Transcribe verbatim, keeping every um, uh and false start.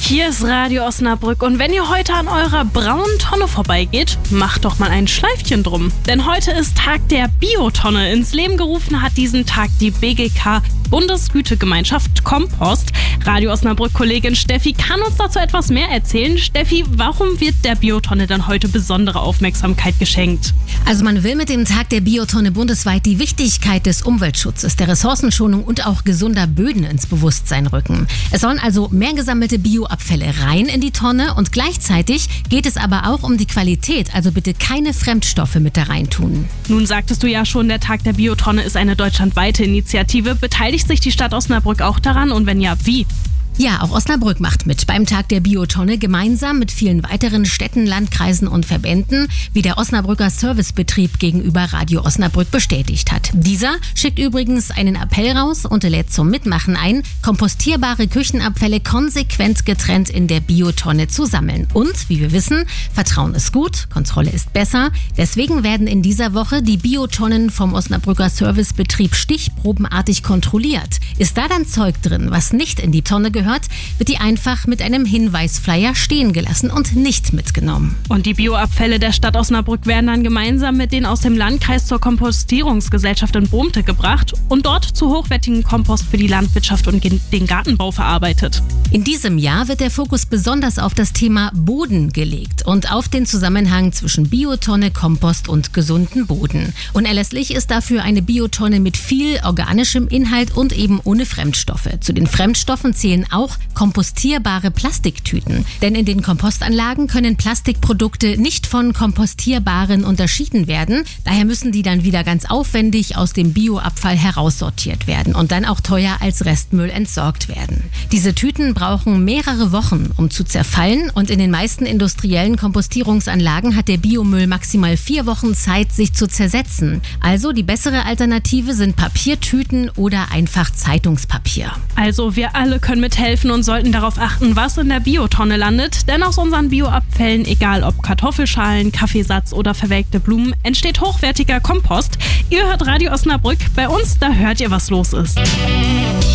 Hier ist Radio Osnabrück und wenn ihr heute an eurer braunen Tonne vorbeigeht, macht doch mal ein Schleifchen drum. Denn heute ist Tag der Biotonne. Ins Leben gerufen hat diesen Tag die B G K Bundesgütegemeinschaft Kompost. Radio Osnabrück-Kollegin Steffi kann uns dazu etwas mehr erzählen. Steffi, warum wird der Biotonne dann heute besondere Aufmerksamkeit geschenkt? Also man will mit dem Tag der Biotonne bundesweit die Wichtigkeit des Umweltschutzes, der Ressourcenschonung und auch gesunder Böden ins Bewusstsein rücken. Es sollen also mehr gesammelte Bioabfälle rein in die Tonne und gleichzeitig geht es aber auch um die Qualität, also bitte keine Fremdstoffe mit da rein tun. Nun sagtest du ja schon, der Tag der Biotonne ist eine deutschlandweite Initiative. Beteiligt sich die Stadt Osnabrück auch daran und wenn ja, wie? Ja, auch Osnabrück macht mit beim Tag der Biotonne gemeinsam mit vielen weiteren Städten, Landkreisen und Verbänden, wie der Osnabrücker Servicebetrieb gegenüber Radio Osnabrück bestätigt hat. Dieser schickt übrigens einen Appell raus und lädt zum Mitmachen ein, kompostierbare Küchenabfälle konsequent getrennt in der Biotonne zu sammeln. Und, wie wir wissen, Vertrauen ist gut, Kontrolle ist besser. Deswegen werden in dieser Woche die Biotonnen vom Osnabrücker Servicebetrieb stichprobenartig kontrolliert. Ist da dann Zeug drin, was nicht in die Tonne gehört, wird die einfach mit einem Hinweisflyer stehen gelassen und nicht mitgenommen. Und die Bioabfälle der Stadt Osnabrück werden dann gemeinsam mit denen aus dem Landkreis zur Kompostierungsgesellschaft in Bohmte gebracht und dort zu hochwertigen Kompost für die Landwirtschaft und den Gartenbau verarbeitet. In diesem Jahr wird der Fokus besonders auf das Thema Boden gelegt und auf den Zusammenhang zwischen Biotonne, Kompost und gesunden Boden. Unerlässlich ist dafür eine Biotonne mit viel organischem Inhalt und eben ohne Fremdstoffe. Zu den Fremdstoffen zählen auch kompostierbare Plastiktüten. Denn in den Kompostanlagen können Plastikprodukte nicht von kompostierbaren unterschieden werden. Daher müssen die dann wieder ganz aufwendig aus dem Bioabfall heraussortiert werden und dann auch teuer als Restmüll entsorgt werden. Diese Tüten brauchen mehrere Wochen, um zu zerfallen und in den meisten industriellen Kompostierungsanlagen hat der Biomüll maximal vier Wochen Zeit, sich zu zersetzen. Also die bessere Alternative sind Papiertüten oder einfach Zeitungspapier. Also wir alle können mithelfen und sollten darauf achten, was in der Biotonne landet. Denn aus unseren Bioabfällen, egal ob Kartoffelschalen, Kaffeesatz oder verwelkte Blumen, entsteht hochwertiger Kompost. Ihr hört Radio Osnabrück. Bei uns, da hört ihr, was los ist.